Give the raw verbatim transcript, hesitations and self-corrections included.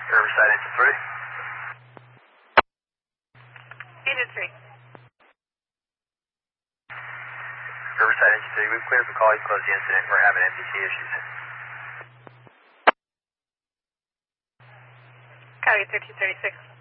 Riverside engine three. Engine three. Riverside engine three, we've cleared the call, you've closed the incident, we're having M P C issues. Copy thirteen thirty-six.